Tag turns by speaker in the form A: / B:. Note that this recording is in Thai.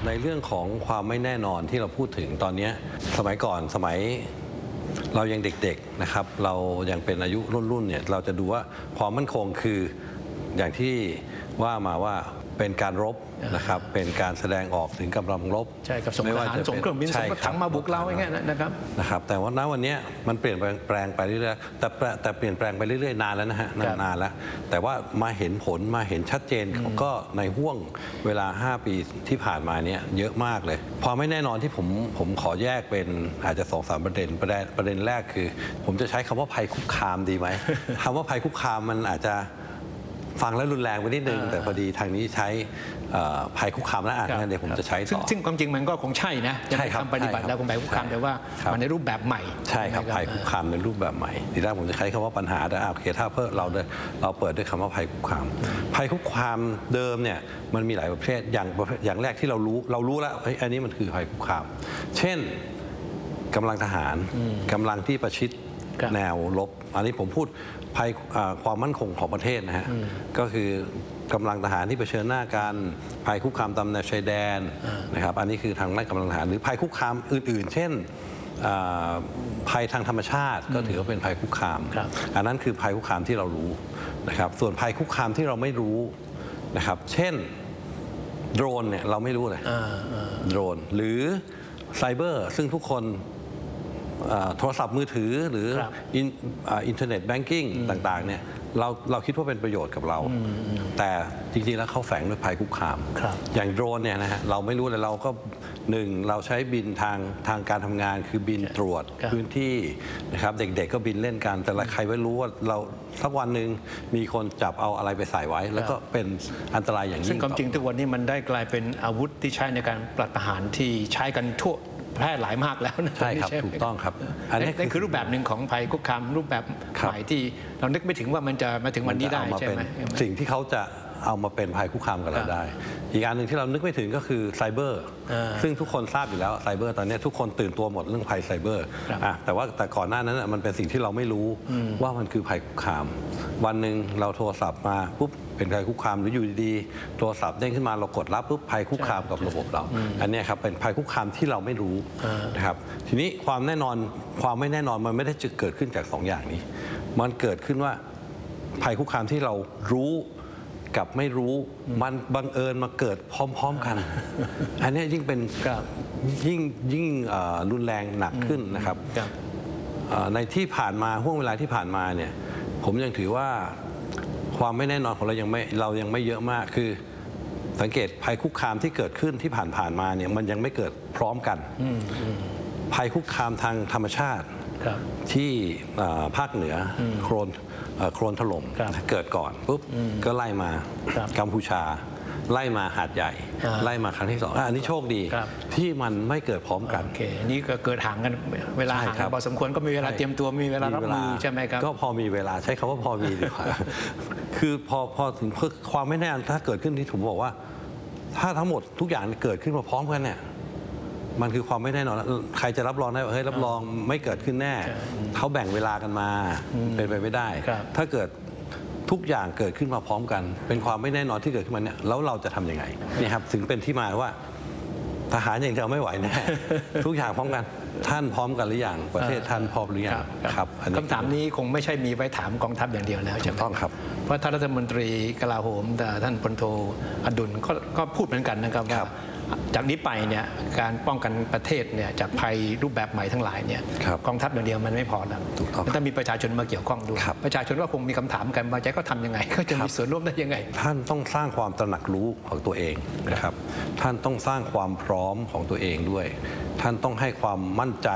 A: ในเรื่องของความไม่แน่นอนที่เราพูดถึงตอนนี้สมัยก่อนสมัยเรายังเด็กๆนะครับเรายังเป็นอายุรุ่นเนี่ยเราจะดูว่าความมั่นคงคืออย่างที่ว่ามาว่าเป็นการรบนะครับเป็นการแสดงออกถึงกำลังรบ
B: ใช่กับส่งทหารส่งเครื่องบินส่งรถถังมาบุกเราอย่างเงี้ยนะครับ
A: แต่ว่าณวันนี้มันเปลี่ยนแปลงไปเรื่อยๆแต่เปลี่ยนแปลงไปเรื่อยๆนานแล้วนะฮะนานแล้วแต่ว่ามาเห็นผลมาเห็นชัดเจนก็ในห่วงเวลา5 ปีที่ผ่านมาเนี่ยเยอะมากเลยความไม่แน่นอนที่ผมขอแยกเป็นอาจจะ2-3ประเด็นแรกคือผมจะใช้คำว่าภัยคุกคามดีไหม คำว่าภัยคุกคามมันอาจจะฟังแล้วรุนแรงไปนิดนึงแต่พอดีทางนี้ใช้ภัยคุกคามแล้วงั้นเดี๋ยวผมจะใช้ต่อ
B: ซึ่งความจริงมันก็คงใช่นะในคำปฏิบัติแล้วคงภัยคุกคามแต่ว่ามันในรูปแบบใหม่
A: ใช่ครับภัยคุกคามในรูปแบบใหม่ทีแรกผมจะใช้คำว่าปัญหาแต่โอเคถ้าเราเปิดด้วยคำว่าภัยคุกคามภัยคุกคามเดิมเนี่ยมันมีหลายประเภทอย่างแรกที่เรารู้แล้วอันนี้มันคือภัยคุกคามเช่นกำลังทหารกำลังที่ประชิดแนวรบอันนี้ผมพูดภัยความมั่นคงของประเทศนะฮะก็คือกำลังทหารที่เผชิญหน้ากันภัยคุกคามตามแนวชายแดนนะครับอันนี้คือทางด้านกำลังทหารหรือภัยคุกคามอื่นๆเช่นภัยทางธรรมชาติก็ถือว่าเป็นภัยคุกคามอันนั้นคือภัยคุกคามที่เรารู้นะครับส่วนภัยคุกคามที่เราไม่รู้นะครับเช่นโดรนเนี่ยเราไม่รู้เลยโดรนหรือไซเบอร์ซึ่งทุกคนโทรศัพท์มือถือหรืออินเทอร์เน็ตแบงกิ้งต่างๆเนี่ยเราคิดว่าเป็นประโยชน์กับเราแต่จริงๆแล้วเขาแฝงด้วยภัยคุกคามอย่างโดรนเนี่ยนะฮะเราไม่รู้เลยเราก็เราใช้บินทางการทำงานคือบินตรวจพื้นที่นะครับเด็กๆก็บินเล่นกันแต่ใครไม่รู้ว่าเราสักวันหนึ่งมีคนจับเอาอะไรไปใส่ไว้แล้วก็เป็นอันตรายอย่างยิ่ง
B: ซึ่งความจริงทุกวันนี้มันได้กลายเป็นอาวุธที่ใช้ในการปรัฐประหารที่ใช้กันทั่วแพร่หลายมากแล้วนะ
A: ใช่ครับถูกต้องครับ
B: อันนี้คือรูปแบบหนึ่งของภัยคุกคามรูปแบบใหม่ที่เรานึกไม่ถึงว่ามันจะมาถึงวันนี้ได้ใช่ไหม
A: สิ่งที่เขาจะเอามาเป็นภัยคุกคามกับเราได้อีกอันหนึ่งที่เรานึกไม่ถึงก็คือไซเบอร์ซึ่งทุกคนทราบอยู่แล้วไซเบอร์ตอนนี้ทุกคนตื่นตัวหมดเรื่องภัยไซเบอร์แต่ก่อนหน้านั้นมันเป็นสิ่งที่เราไม่รู้ว่ามันคือภัยคุกคามวันหนึ่งเราโทรศัพท์มาปุ๊บเป็นภัยคุกคามหรืออยู่ดีๆโทรศัพท์เด้งขึ้นมาเรากดรับปุ๊บภัยคุกคามกับระบบเราอันนี้ครับเป็นภัยคุกคามที่เราไม่รู้นะครับทีนี้ความไม่แน่นอนมันไม่ได้จะเกิดขึ้นจาก2 อย่างนี้มันเกิดขึ้นว่าภัยคุกคามที่เรารู้กับไม่รู้มันบังเอิญมาเกิดพร้อมๆกันอันนี้ยิ่งเป็นยิ่งรุนแรงหนักขึ้นนะครับในที่ผ่านมาห่วงเวลาที่ผ่านมาเนี่ยผมยังถือว่าความไม่แน่นอนของเรายังไม่เยอะมากคือสังเกตภัยคุกคามที่เกิดขึ้นที่ผ่านมาเนี่ยมันยังไม่เกิดพร้อมกันภัยคุกคามทางธรรมชาติที่ภาคเหนือโคลนถล่มเกิดก่อนปุ๊บก็ไล่มากัมพูชาไล่มาหาดใหญ่ไล่มาครั้งที่2อันนี้โชคดีที่มันไม่เกิดพร้อมกัน
B: นี่ก็เกิดห่างกันเวลาห่างกันพอสมควรก็มีเวลาเตรียมตัวมีเวลารับมือใช่ไหมครับ
A: ก็พอมีเวลาใช้คำว่าพอมีดีกว่าคือพอถึงความไม่แน่ถ้าเกิดขึ้นที่ผมบอกว่าถ้าทั้งหมดทุกอย่างเกิดขึ้นมาพร้อมกันเนี่ยมันคือความไม่แน่นอนใครจะรับรองได้ว่าเฮ้ยรับรองไม่เกิดขึ้นแน่เขาแบ่งเวลากันมาเป็นไปไม่ได้ถ้าเกิดทุกอย่างเกิดขึ้นมาพร้อมกันเป็นความไม่แน่นอนที่เกิดขึ้นมาเนี่ยแล้วเราจะทำยังไงนี่ครับถึงเป็นที่มาว่าทหารอย่างเดียวไม่ไหวแน่ทุกอย่างพร้อมกันท่านพร้อมกันหรือยังประเทศท่านพร้อมหรือยังครับ
B: คำถามนี้คงไม่ใช่มีไว้ถามกองทัพอย่างเดียวแล้วใช่ไหม
A: ต้องครับ
B: เพราะท่านรัฐมนตรีกลาโหมท่านพลโทอดุลก็พูดเหมือนกันนะครับว่าจากนี้ไปเนี่ยการป้องกันประเทศเนี่ยจากภัยรูปแบบใหม่ทั้งหลายเนี่ยกองทัพอย่างเดียวมันไม่พอแล้วมันต้องมีประชาชนมาเกี่ยวข้องด้วยประชาชนก็คงมีคำถามกันว่าจะก็ทำยังไงก็จะมีส่วนร่วมได้ยังไง
A: ท่านต้องสร้างความตระหนักรู้ของตัวเองนะครับท่านต้องสร้างความพร้อมของตัวเองด้วยท่านต้องให้ความมั่นใจ